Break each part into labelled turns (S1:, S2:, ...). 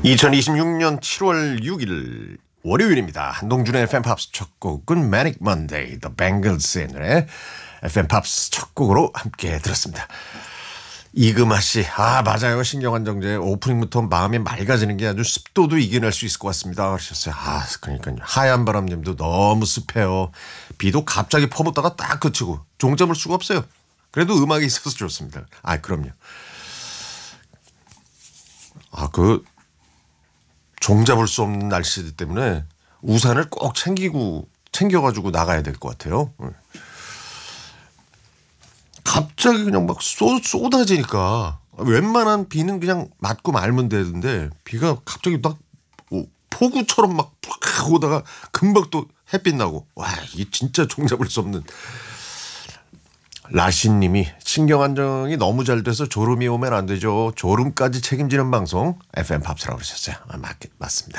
S1: 2026년 7월 6일 월요일입니다. 한동준의 FM팝스 첫 곡은 Manic Monday, The Bangles의 노래 FM팝스 첫 곡으로 함께 들었습니다. 이금아 씨, 맞아요. 신경안정제 오프닝부터 마음이 맑아지는 게 아주 습도도 이겨낼 수 있을 것 같습니다. 그러셨어요. 그러니까요. 하얀 바람님도 너무 습해요. 비도 갑자기 퍼붓다가 딱 그치고 종잡을 수가 없어요. 그래도 음악이 있어서 좋습니다. 그럼요. 종잡을 수 없는 날씨 때문에 우산을 꼭 챙겨가지고 나가야 될 것 같아요. 갑자기 그냥 막 쏟아지니까 웬만한 비는 그냥 맞고 말면 되는데 비가 갑자기 막 폭우처럼 막 오다가 금방 또 햇빛 나고 이게 진짜 종잡을 수 없는. 라신님이 신경안정이 너무 잘 돼서 졸음이 오면 안 되죠. 졸음까지 책임지는 방송 FM팝스라고 그러셨어요. 맞습니다.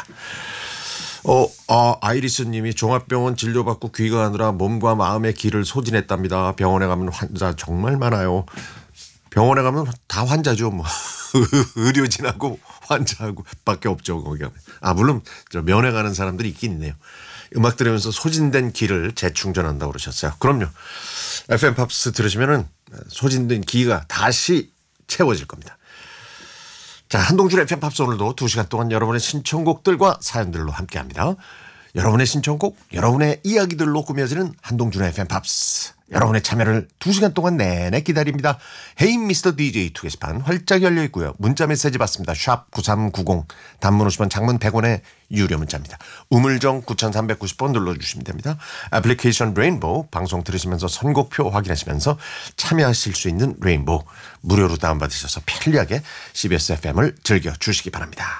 S1: 아이리스님이 종합병원 진료받고 귀가하느라 몸과 마음의 길을 소진했답니다. 병원에 가면 환자 정말 많아요. 병원에 가면 다 환자죠. 뭐 의료진하고 환자하고 밖에 없죠. 거기 가면. 물론 면회 가는 사람들이 있긴 있네요. 음악 들으면서 소진된 길을 재충전한다고 그러셨어요. 그럼요. FM팝스 들으시면은 소진된 기가 다시 채워질 겁니다. 자, 한동준 FM팝스 오늘도 2시간 동안 여러분의 신청곡들과 사연들로 함께합니다. 여러분의 신청곡, 여러분의 이야기들로 꾸며지는 한동준의 FM팝스. 여러분의 참여를 2시간 동안 내내 기다립니다. Hey Mr. DJ 게시판 활짝 열려 있고요. 문자 메시지 받습니다. 샵 9390 단문 50원 장문 100원의 유료 문자입니다. 우물정 9390번 눌러주시면 됩니다. 애플리케이션 레인보우 방송 들으시면서 선곡표 확인하시면서 참여하실 수 있는 레인보우 무료로 다운받으셔서 편리하게 CBS FM을 즐겨주시기 바랍니다.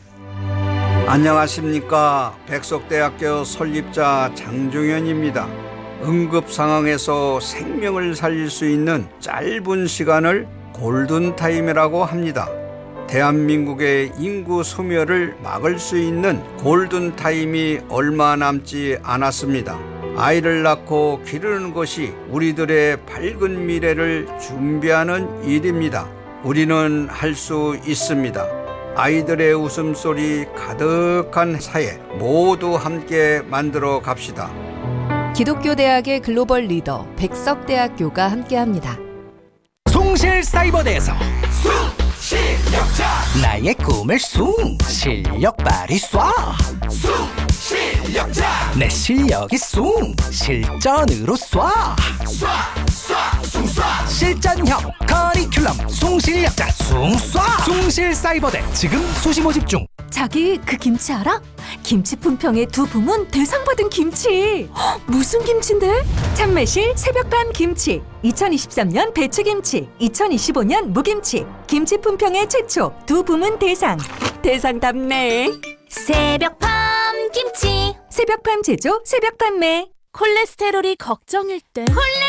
S2: 안녕하십니까. 백석대학교 설립자 장종현입니다. 응급 상황에서 생명을 살릴 수 있는 짧은 시간을 골든타임이라고 합니다. 대한민국의 인구 소멸을 막을 수 있는 골든타임이 얼마 남지 않았습니다. 아이를 낳고 기르는 것이 우리들의 밝은 미래를 준비하는 일입니다. 우리는 할 수 있습니다. 아이들의 웃음소리 가득한 사회 모두 함께 만들어 갑시다.
S3: 기독교 대학의 글로벌 리더 백석대학교가 함께합니다.
S4: 숭실사이버대에서 숭실력자 나의 꿈을 실력 발휘 쏴 숭실력자 내 실력이 실전으로 쏴 실전형 커리큘럼 숭실력자 숭쏴 숭실사이버대 지금 수시 모집 중.
S5: 자기 그 김치 알아? 김치 품평의 두 부문 대상 받은 김치. 무슨 김치인데? 참매실 새벽밤 김치, 2023년 배추김치, 2025년 무김치. 김치 품평의 최초 두 부문 대상답네.
S6: 새벽밤 김치.
S5: 새벽밤 제조 새벽 판매.
S6: 콜레스테롤이 걱정일 때